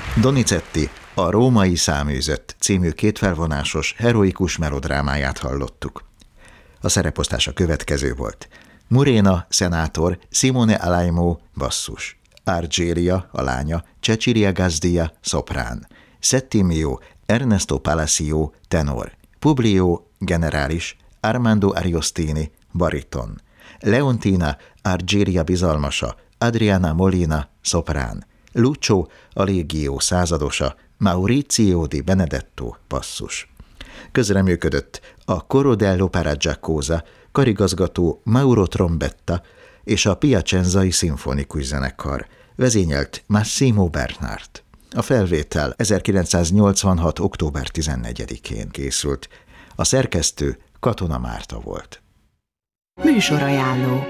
Donizetti a Római száműzött című kétfelvonásos, heroikus melodrámáját hallottuk. A szereposztás a következő volt. Murena, szenátor, Simone Alaimo, basszus. Argeria, a lánya, Cecilia Gazdia, szoprán. Settimio, Ernesto Palacio, tenor. Publio, generális, Armando Ariostini, bariton. Leontina, Argeria bizalmasa, Adriana Molina, szoprán. Lucio, a légió századosa, Maurizio di Benedetto, basszus. Közreműködött a Coro dell'Opera Giacosa, karigazgató Mauro Trombetta és a Piacenzai Szimfonikus Zenekar, vezényelt Massimo Bernhardt. A felvétel 1986. október 14-én készült. A szerkesztő Katona Márta volt. Műsorajánló.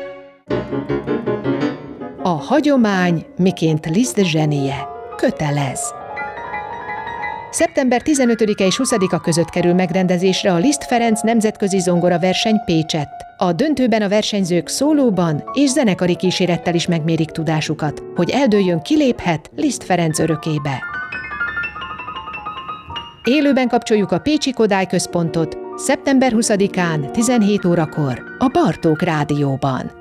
A hagyomány, miként Liszt zsenie, kötelez. Szeptember 15-e és 20-a között kerül megrendezésre a Liszt Ferenc nemzetközi zongoraverseny Pécsett. A döntőben a versenyzők szólóban és zenekari kísérettel is megmérik tudásukat, hogy eldőljön, kiléphet Liszt Ferenc örökébe. Élőben kapcsoljuk a Pécsi Kodály Központot szeptember 20-án 17 órakor a Bartók Rádióban.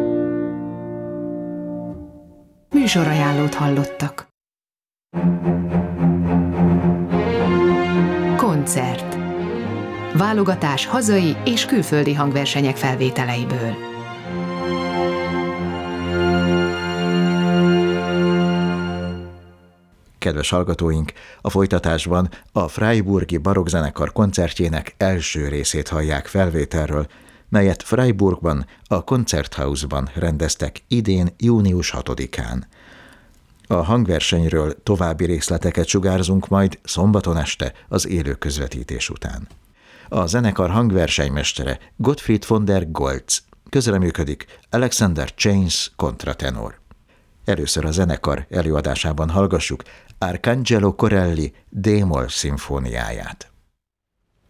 Műsorajánlót hallottak. Koncert. Válogatás hazai és külföldi hangversenyek felvételeiből. Kedves hallgatóink, a folytatásban a Freiburgi Barokkzenekar koncertjének első részét hallják felvételről, melyet Freiburgban, a Konzerthausban rendeztek idén június 6-án. A hangversenyről további részleteket sugárzunk majd szombaton este az élő közvetítés után. A zenekar hangversenymestere Gottfried von der Goltz, közreműködik Alexander Chains kontratenor. Először a zenekar előadásában hallgassuk Arcangelo Corelli D-moll szimfóniáját.